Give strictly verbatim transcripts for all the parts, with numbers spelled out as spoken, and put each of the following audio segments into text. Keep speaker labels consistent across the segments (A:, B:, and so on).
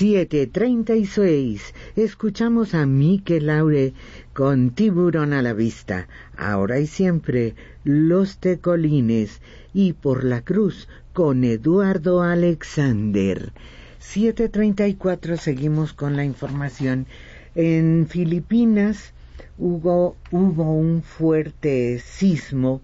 A: siete treinta y seis. Escuchamos a Mikel Laure con Tiburón a la vista. Ahora y siempre, Los Tecolines. Y Por la Cruz con Eduardo Alexander. siete treinta y cuatro, seguimos con la información. En Filipinas hubo, hubo un fuerte sismo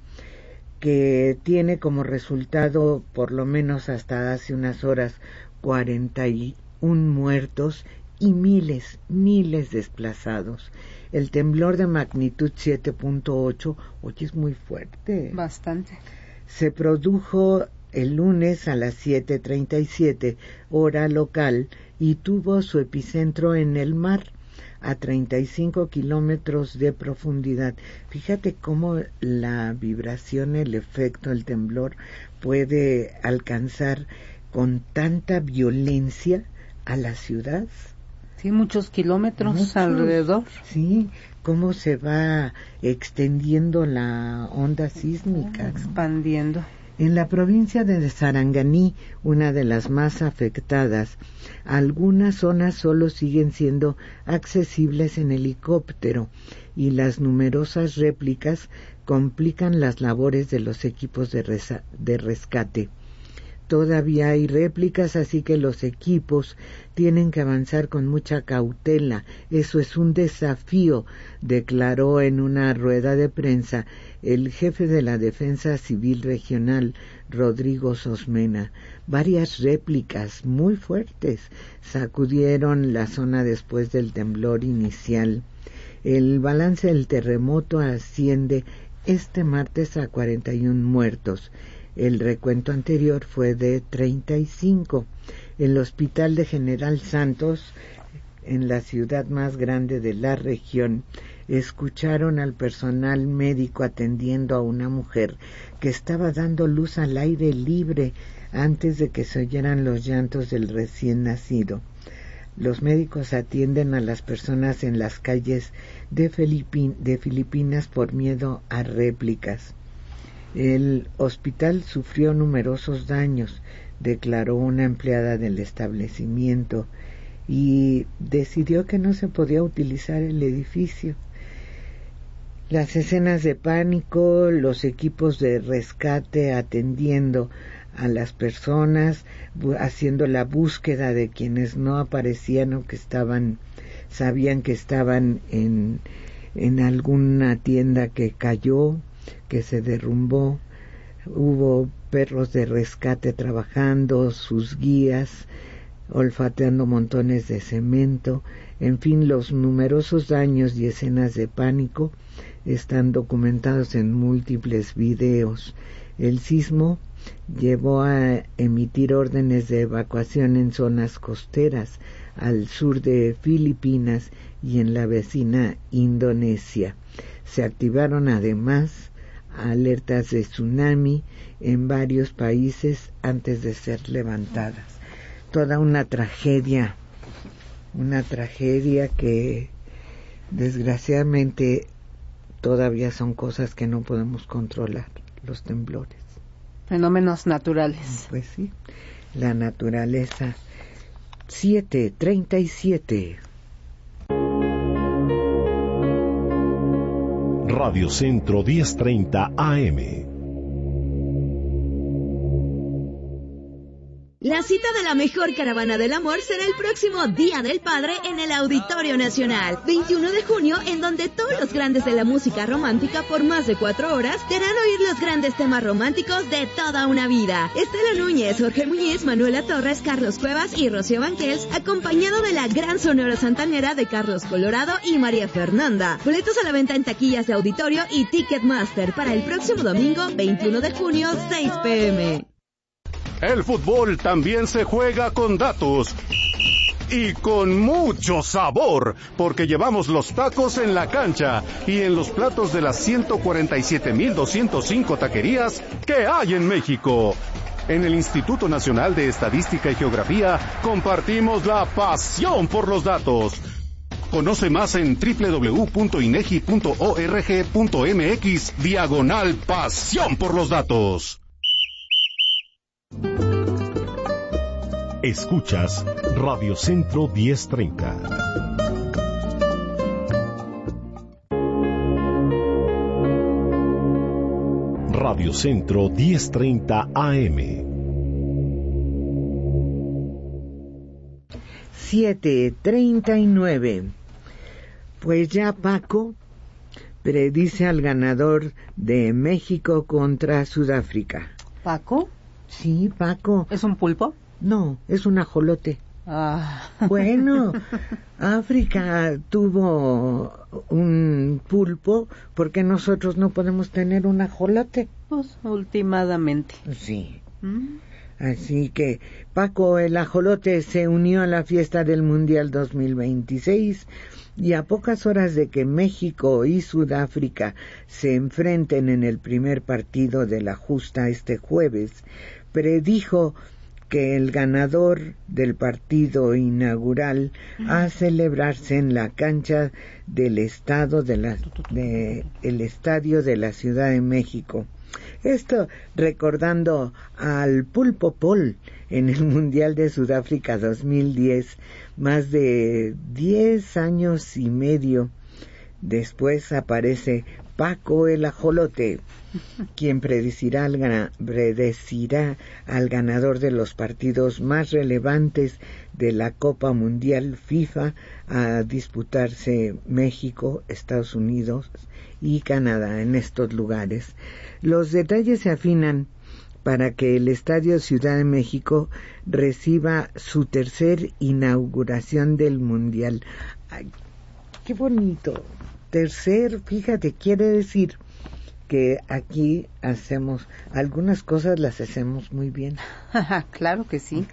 A: que tiene como resultado, por lo menos hasta hace unas horas, cuarenta y uno muertos y miles, miles desplazados. El temblor de magnitud siete punto ocho, oye, es muy fuerte.
B: Bastante.
A: Se produjo el lunes a las siete treinta y siete, hora local, y tuvo su epicentro en el mar, a treinta y cinco kilómetros de profundidad. Fíjate cómo la vibración, el efecto, el temblor puede alcanzar con tanta violencia a la ciudad.
B: Sí, muchos kilómetros
A: muchos,
B: alrededor.
A: Sí, cómo se va extendiendo la onda sísmica.
B: Expandiendo.
A: En la provincia de Sarangani, una de las más afectadas, algunas zonas solo siguen siendo accesibles en helicóptero y las numerosas réplicas complican las labores de los equipos de, reza- de rescate. Todavía hay réplicas, así que los equipos tienen que avanzar con mucha cautela. Eso es un desafío, declaró en una rueda de prensa el jefe de la Defensa Civil Regional, Rodrigo Sosmena. Varias réplicas muy fuertes sacudieron la zona después del temblor inicial. El balance del terremoto asciende este martes a cuarenta y uno muertos. El recuento anterior fue de treinta y cinco. El Hospital de General Santos, en la ciudad más grande de la región, escucharon al personal médico atendiendo a una mujer que estaba dando luz al aire libre antes de que se oyeran los llantos del recién nacido. Los médicos atienden a las personas en las calles de, Filipin- de Filipinas por miedo a réplicas. El hospital sufrió numerosos daños, declaró una empleada del establecimiento, y decidió que no se podía utilizar el edificio. Las escenas de pánico, los equipos de rescate atendiendo a las personas, haciendo la búsqueda de quienes no aparecían o que estaban, sabían que estaban en, en alguna tienda que cayó, que se derrumbó. Hubo perros de rescate trabajando, sus guías olfateando montones de cemento. En fin, los numerosos daños y escenas de pánico están documentados en múltiples videos. El sismo llevó a emitir órdenes de evacuación en zonas costeras al sur de Filipinas y en la vecina Indonesia. Se activaron además alertas de tsunami en varios países antes de ser levantadas. Toda una tragedia, una tragedia que desgraciadamente todavía son cosas que no podemos controlar, los temblores.
B: Fenómenos naturales.
A: Pues sí, la naturaleza. siete treinta y siete.
C: Radio Centro diez treinta A M.
D: La cita de la mejor caravana del amor será el próximo Día del Padre en el Auditorio Nacional, veintiuno de junio, en donde todos los grandes de la música romántica por más de cuatro horas te harán oír los grandes temas románticos de toda una vida. Estela Núñez, Jorge Muñiz, Manuela Torres, Carlos Cuevas y Rocío Banquels, acompañado de la gran Sonora Santanera de Carlos Colorado y María Fernanda. Boletos a la venta en taquillas de auditorio y Ticketmaster para el próximo domingo, veintiuno de junio, seis pe eme.
E: El fútbol también se juega con datos y con mucho sabor, porque llevamos los tacos en la cancha y en los platos de las ciento cuarenta y siete mil doscientos cinco taquerías que hay en México. En el Instituto Nacional de Estadística y Geografía compartimos la pasión por los datos. Conoce más en doble u doble u doble u punto inegi punto org punto mx diagonal pasión por los datos.
C: Escuchas Radio Centro diez treinta. Radio Centro diez treinta A M.
A: siete treinta y nueve. Pues ya Paco predice al ganador de México contra Sudáfrica.
B: ¿Paco?
A: Sí, Paco.
B: ¿Es un pulpo?
A: No, es un ajolote.
B: Ah.
A: Bueno, África tuvo un pulpo, ¿por qué nosotros no podemos tener un ajolote?
B: Pues últimamente.
A: Sí.
B: ¿Mm?
A: Así que Paco el ajolote se unió a la fiesta del Mundial dos mil veintiséis y a pocas horas de que México y Sudáfrica se enfrenten en el primer partido de la justa este jueves, predijo que el ganador del partido inaugural a celebrarse en la cancha del estado de la de el estadio de la Ciudad de México. Esto recordando al Pulpo Pol en el Mundial de Sudáfrica dos mil diez, más de diez años y medio después aparece Paco el ajolote, quien predecirá al, gana, predecirá al ganador de los partidos más relevantes de la Copa Mundial FIFA a disputarse México, Estados Unidos y Canadá en estos lugares. Los detalles se afinan para que el Estadio Ciudad de México reciba su tercer inauguración del Mundial. Ay, qué bonito. Tercer, fíjate, quiere decir que aquí hacemos, algunas cosas las hacemos muy bien.
B: Claro que sí.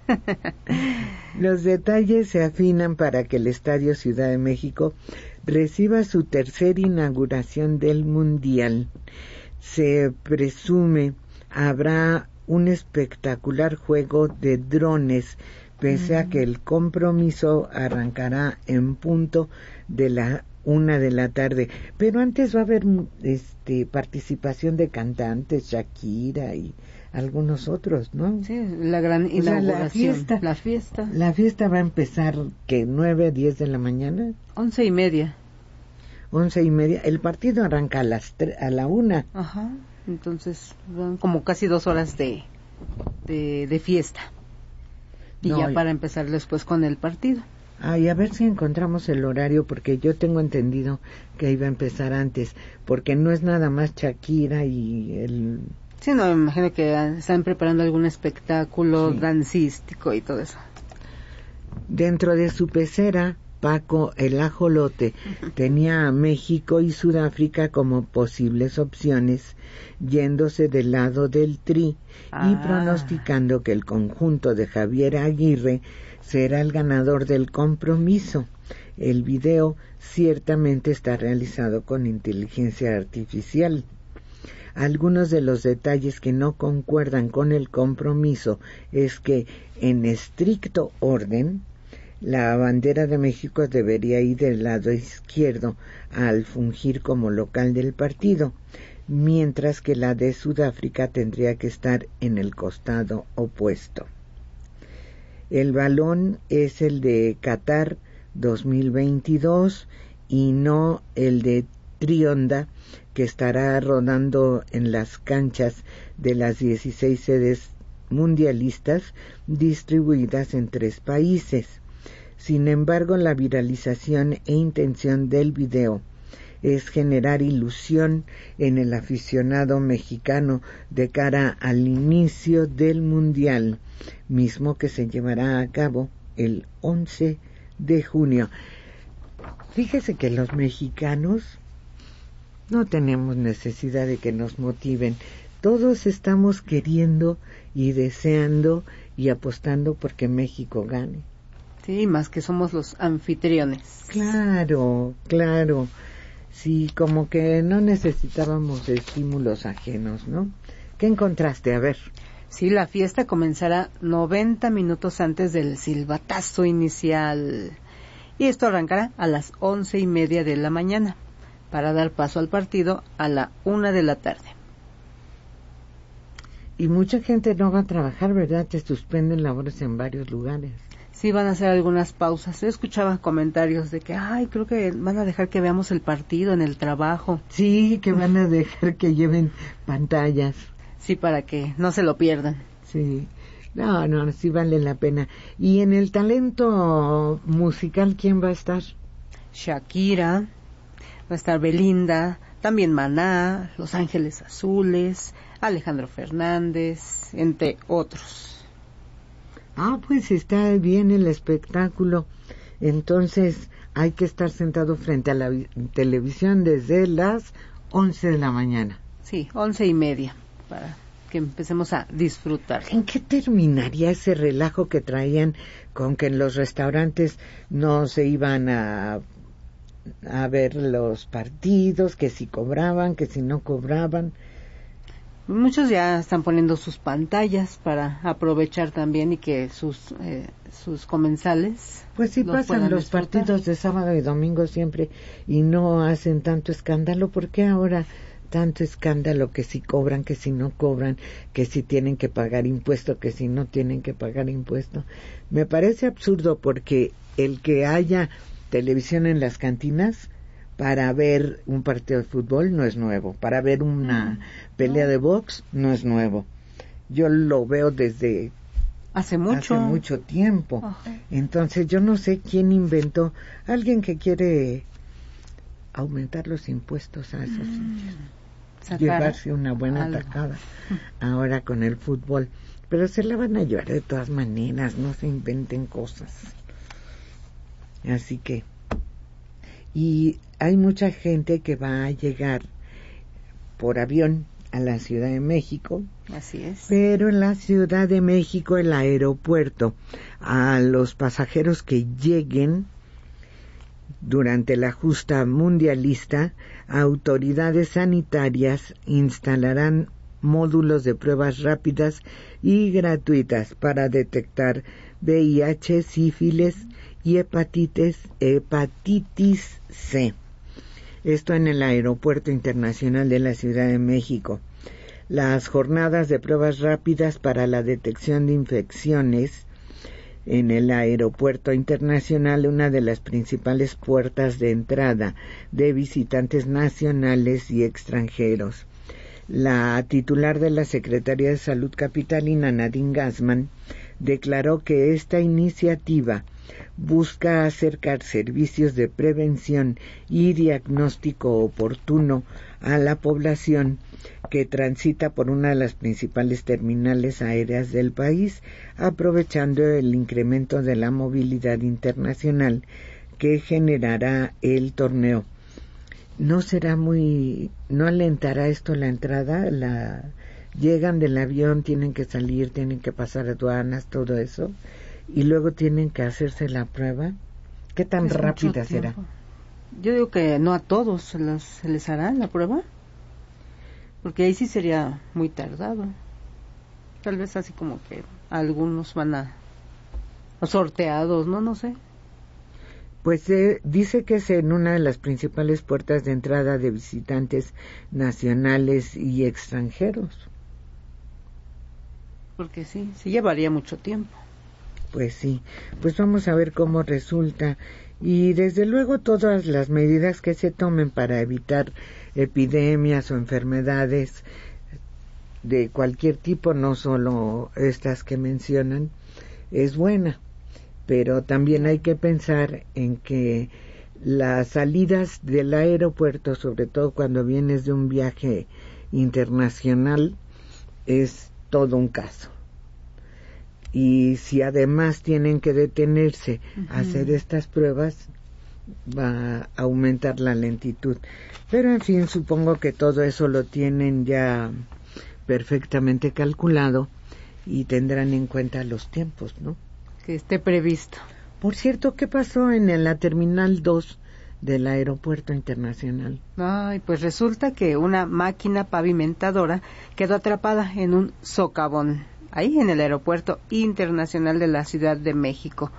A: Los detalles se afinan para que el Estadio Ciudad de México reciba su tercer inauguración del Mundial. Se presume habrá un espectacular juego de drones, pese a que el compromiso arrancará en punto de la una de la tarde, pero antes va a haber este participación de cantantes, Shakira y algunos otros, ¿no?
B: Sí, la gran inauguración. O sea, la fiesta, la fiesta.
A: La fiesta va a empezar que nueve, diez de la mañana.
B: Once y media.
A: Once y media. El partido arranca a las tre- a la una.
B: Ajá. Entonces van como casi dos horas de de, de fiesta y no, ya para empezar después con el partido.
A: Ay, a ver si encontramos el horario, porque yo tengo entendido que iba a empezar antes, porque no es nada más Shakira y el...
B: Sí, no, me imagino que están preparando algún espectáculo sí. dancístico y todo eso.
A: Dentro de su pecera, Paco el ajolote tenía a México y Sudáfrica como posibles opciones, yéndose del lado del Tri ah. y pronosticando que el conjunto de Javier Aguirre será el ganador del compromiso. El video ciertamente está realizado con inteligencia artificial. Algunos de los detalles que no concuerdan con el compromiso es que, en estricto orden, la bandera de México debería ir del lado izquierdo al fungir como local del partido, mientras que la de Sudáfrica tendría que estar en el costado opuesto. El balón es el de Qatar dos mil veintidós y no el de Trionda, que estará rodando en las canchas de las dieciséis sedes mundialistas distribuidas en tres países. Sin embargo, la viralización e intención del video es generar ilusión en el aficionado mexicano de cara al inicio del Mundial, mismo que se llevará a cabo el once de junio. Fíjese que los mexicanos no tenemos necesidad de que nos motiven. Todos estamos queriendo y deseando y apostando porque México gane.
B: Sí, más que somos los anfitriones.
A: Claro, claro. Sí, como que no necesitábamos de estímulos ajenos, ¿no? ¿Qué encontraste? A ver.
B: Sí, la fiesta comenzará noventa minutos antes del silbatazo inicial. Y esto arrancará a las once y media de la mañana, para dar paso al partido a la una de la tarde.
A: Y mucha gente no va a trabajar, ¿verdad? Te suspenden labores en varios lugares.
B: Sí, van a hacer algunas pausas. Yo escuchaba comentarios de que, ay, creo que van a dejar que veamos el partido en el trabajo.
A: Sí, que van a dejar que lleven pantallas.
B: Sí, para que no se lo pierdan.
A: Sí, no, no, sí vale la pena. Y en el talento musical, ¿quién va a estar?
B: Shakira, va a estar Belinda, también Maná, Los Ángeles Azules, Alejandro Fernández, entre otros.
A: Ah, pues está bien el espectáculo. Entonces hay que estar sentado frente a la vi- televisión desde las once de la mañana.
B: Sí, once y media, para que empecemos a disfrutar.
A: ¿En qué terminaría ese relajo que traían con que en los restaurantes no se iban a, a ver los partidos, que si cobraban, que si no cobraban?
B: Muchos ya están poniendo sus pantallas para aprovechar también y que sus eh, sus comensales
A: Pues sí
B: los
A: pasan
B: puedan
A: los
B: disfrutar.
A: partidos de sábado y domingo siempre y no hacen tanto escándalo. ¿Por qué ahora tanto escándalo? Que si cobran, que si no cobran, que si tienen que pagar impuesto, que si no tienen que pagar impuesto. Me parece absurdo porque el que haya televisión en las cantinas para ver un partido de fútbol no es nuevo, para ver una mm, pelea no. de box no es nuevo. Yo lo veo desde
B: hace mucho,
A: hace mucho tiempo.
B: Ajá.
A: Entonces yo no sé quién inventó, alguien que quiere aumentar los impuestos a esos mm, sitios, llevarse una buena algo. Tacada ahora con el fútbol, pero se la van a llevar de todas maneras, no se inventen cosas. Así que y hay mucha gente que va a llegar por avión a la Ciudad de México.
B: Así es.
A: Pero en la Ciudad de México, el aeropuerto, a los pasajeros que lleguen durante la justa mundialista, autoridades sanitarias instalarán módulos de pruebas rápidas y gratuitas para detectar V I H, sífilis y hepatitis, hepatitis C. Esto en el Aeropuerto Internacional de la Ciudad de México. Las jornadas de pruebas rápidas para la detección de infecciones en el Aeropuerto Internacional, una de las principales puertas de entrada de visitantes nacionales y extranjeros. La titular de la Secretaría de Salud capitalina, Nadine Gassman, declaró que esta iniciativa busca acercar servicios de prevención y diagnóstico oportuno a la población que transita por una de las principales terminales aéreas del país, aprovechando el incremento de la movilidad internacional que generará el torneo. ¿No será muy, no alentará esto la entrada? La, llegan del avión, tienen que salir, tienen que pasar aduanas, todo eso, y luego tienen que hacerse la prueba. ¿Qué tan es rápida será?
B: Yo digo que no a todos se, las, se les hará la prueba, porque ahí sí sería muy tardado. Tal vez así como que algunos van a, a sorteados, no, no sé.
A: Pues eh, dice que es en una de las principales puertas de entrada de visitantes nacionales y extranjeros.
B: Porque sí, sí llevaría mucho tiempo.
A: Pues sí, pues vamos a ver cómo resulta. Y desde luego todas las medidas que se tomen para evitar epidemias o enfermedades de cualquier tipo, no solo estas que mencionan, es buena. Pero también hay que pensar en que las salidas del aeropuerto, sobre todo cuando vienes de un viaje internacional, es todo un caso. Y si además tienen que detenerse uh-huh. a hacer estas pruebas, va a aumentar la lentitud. Pero en fin, supongo que todo eso lo tienen ya perfectamente calculado y tendrán en cuenta los tiempos, ¿no?
B: Que esté previsto.
A: Por cierto, ¿qué pasó en la Terminal dos del Aeropuerto Internacional?
B: Ay, pues resulta que una máquina pavimentadora quedó atrapada en un socavón, ahí en el Aeropuerto Internacional de la Ciudad de México.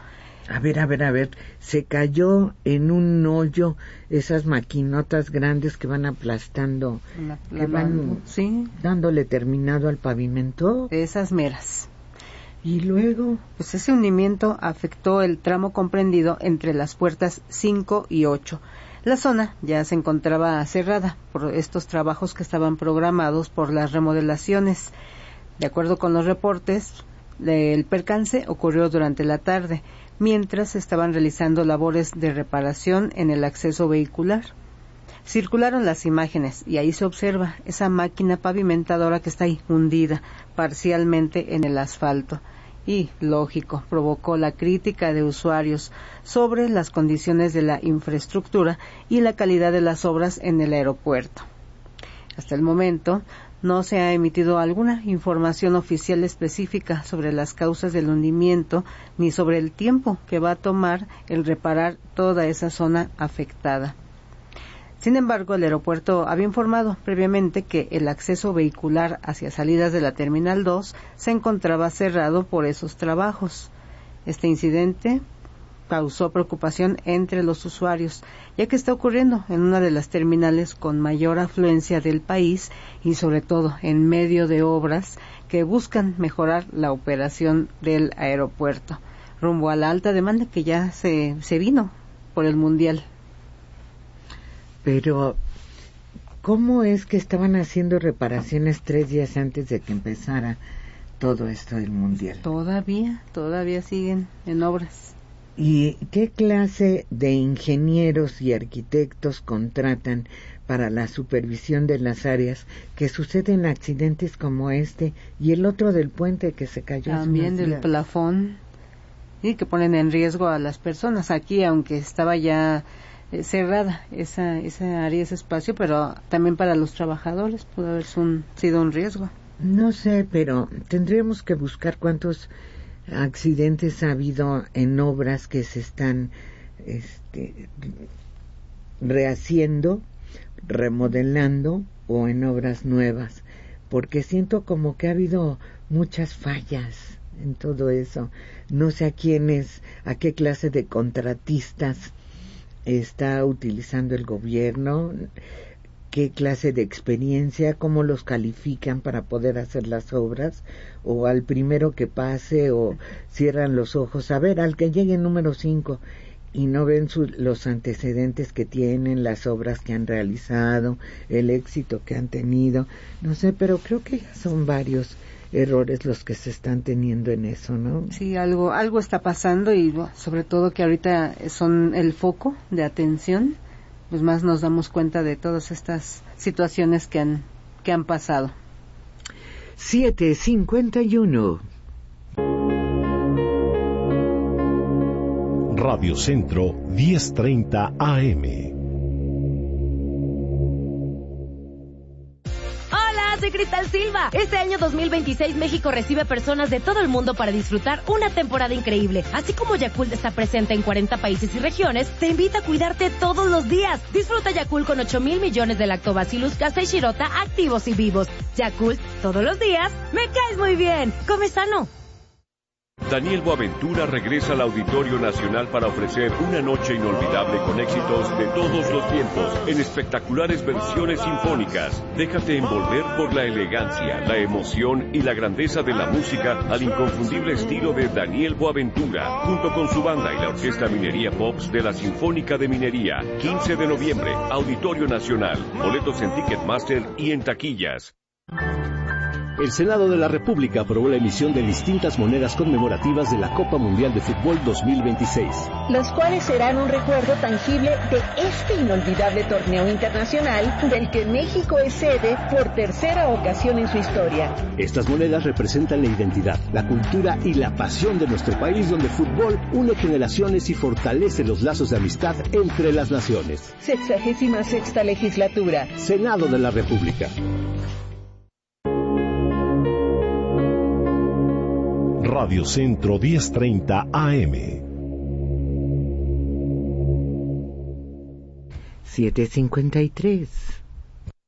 A: A ver, a ver, a ver, se cayó en un hoyo esas maquinotas grandes que van aplastando,
B: la, la
A: que van
B: sí.
A: dándole terminado al pavimento.
B: Esas meras.
A: Y luego,
B: pues ese hundimiento afectó el tramo comprendido entre las puertas cinco y ocho. La zona ya se encontraba cerrada por estos trabajos que estaban programados por las remodelaciones. De acuerdo con los reportes, el percance ocurrió durante la tarde, mientras estaban realizando labores de reparación en el acceso vehicular. Circularon las imágenes y ahí se observa esa máquina pavimentadora que está ahí hundida parcialmente en el asfalto. Y, lógico, provocó la crítica de usuarios sobre las condiciones de la infraestructura y la calidad de las obras en el aeropuerto. Hasta el momento, no se ha emitido alguna información oficial específica sobre las causas del hundimiento ni sobre el tiempo que va a tomar el reparar toda esa zona afectada. Sin embargo, el aeropuerto había informado previamente que el acceso vehicular hacia salidas de la Terminal dos se encontraba cerrado por esos trabajos. Este incidente causó preocupación entre los usuarios, ya que está ocurriendo en una de las terminales con mayor afluencia del país y sobre todo en medio de obras que buscan mejorar la operación del aeropuerto, rumbo a la alta demanda que ya se, se vino por el Mundial.
A: Pero, ¿cómo es que estaban haciendo reparaciones tres días antes de que empezara todo esto del Mundial?
B: Todavía, todavía siguen en obras.
A: ¿Y qué clase de ingenieros y arquitectos contratan para la supervisión de las áreas que suceden accidentes como este y el otro del puente que se cayó?
B: También del plafón, y que ponen en riesgo a las personas. Aquí, aunque estaba ya eh, cerrada esa, esa área, ese espacio, pero también para los trabajadores pudo haber un, sido un riesgo.
A: No sé, pero tendríamos que buscar cuántos accidentes ha habido en obras que se están este, rehaciendo, remodelando o en obras nuevas, porque siento como que ha habido muchas fallas en todo eso. No sé a quiénes, a qué clase de contratistas está utilizando el gobierno, qué clase de experiencia, cómo los califican para poder hacer las obras, o al primero que pase, o cierran los ojos, a ver, al que llegue número cinco, y no ven su, los antecedentes que tienen, las obras que han realizado, el éxito que han tenido, no sé, pero creo que ya son varios errores los que se están teniendo en eso, ¿no?
B: Sí, algo, algo está pasando y sobre todo que ahorita son el foco de atención, pues más nos damos cuenta de todas estas situaciones que han que han pasado.
A: siete cincuenta y uno.
C: Radio Centro diez treinta A M.
F: Soy Cristal Silva. Este año dos mil veintiséis México recibe personas de todo el mundo para disfrutar una temporada increíble. Así como Yakult está presente en cuarenta países y regiones, te invita a cuidarte todos los días. Disfruta Yakult con ocho mil millones de Lactobacillus casei shirota activos y vivos. Yakult, todos los días, me caes muy bien. Come sano.
G: Daniel Boaventura regresa al Auditorio Nacional para ofrecer una noche inolvidable con éxitos de todos los tiempos en espectaculares versiones sinfónicas. Déjate envolver por la elegancia, la emoción y la grandeza de la música al inconfundible estilo de Daniel Boaventura, junto con su banda y la Orquesta Minería Pops de la Sinfónica de Minería. quince de noviembre, Auditorio Nacional. Boletos en Ticketmaster y en taquillas.
H: El Senado de la República aprobó la emisión de distintas monedas conmemorativas de la Copa Mundial de Fútbol dos mil veintiséis.
I: Los cuales serán un recuerdo tangible de este inolvidable torneo internacional del que México es sede por tercera ocasión en su historia.
H: Estas monedas representan la identidad, la cultura y la pasión de nuestro país, donde el fútbol une generaciones y fortalece los lazos de amistad entre las naciones.
I: Sexagésima sexta legislatura.
H: Senado de la República.
C: Radio Centro diez treinta A M.
A: siete cincuenta y tres.